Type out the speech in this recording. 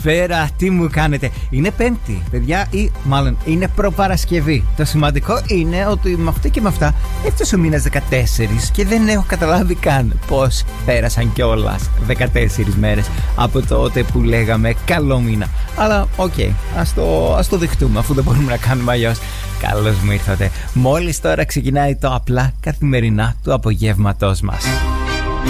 Καλησπέρα, τι μου κάνετε? Είναι Πέμπτη, παιδιά, ή μάλλον είναι προπαρασκευή. Το σημαντικό είναι ότι με αυτά και με αυτά έφτασε ο μήνας 14 και δεν έχω καταλάβει καν πως πέρασαν κιόλας 14 μέρες από τότε που λέγαμε καλό μήνα. Αλλά οκ, ας το δεχτούμε, αφού δεν μπορούμε να κάνουμε αλλιώς. Καλώς μου ήρθατε. Μόλις τώρα ξεκινάει το απλά καθημερινά του απογεύματός μας.